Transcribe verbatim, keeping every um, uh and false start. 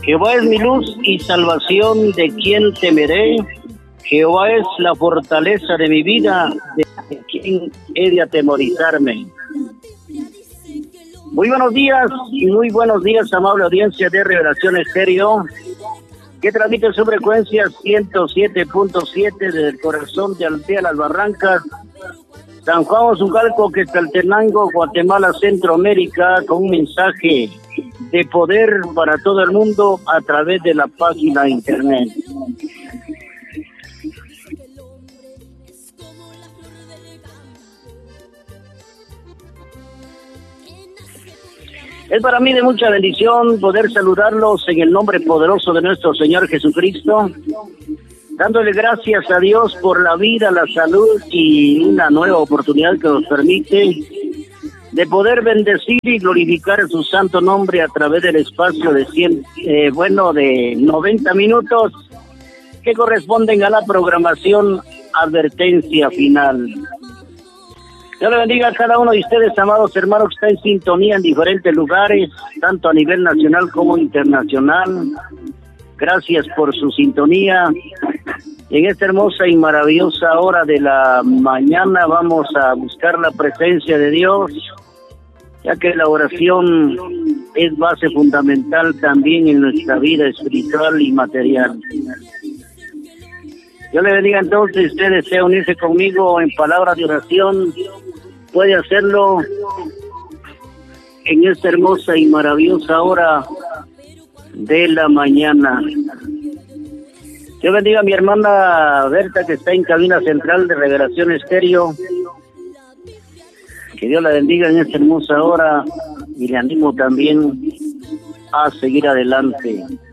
Jehová es mi luz y salvación, ¿de quién temeré? Jehová es la fortaleza de mi vida, ¿de quién he de atemorizarme? Muy buenos días y muy buenos días, amable audiencia de Revelación Estéreo, que transmite su frecuencia ciento siete punto siete desde el corazón de Aldea Las Barrancas, San Juan Ozucalco, Quetzaltenango, Guatemala, Centroamérica, con un mensaje de poder para todo el mundo a través de la página de internet. Es para mí de mucha bendición poder saludarlos en el nombre poderoso de nuestro Señor Jesucristo, dándole gracias a Dios por la vida, la salud y una nueva oportunidad que nos permite de poder bendecir y glorificar su santo nombre a través del espacio de cien, eh, bueno, de noventa minutos que corresponden a la programación Advertencia Final. Dios le bendiga a cada uno de ustedes, amados hermanos, que está en sintonía en diferentes lugares, tanto a nivel nacional como internacional. Gracias por su sintonía. En esta hermosa y maravillosa hora de la mañana vamos a buscar la presencia de Dios, ya que la oración es base fundamental también en nuestra vida espiritual y material. Dios le bendiga entonces. Si usted desea unirse conmigo en palabras de oración, puede hacerlo en esta hermosa y maravillosa hora de la mañana. Dios bendiga a mi hermana Berta, que está en cabina central de Revelación Estéreo. Que Dios la bendiga en esta hermosa hora y le animo también a seguir adelante.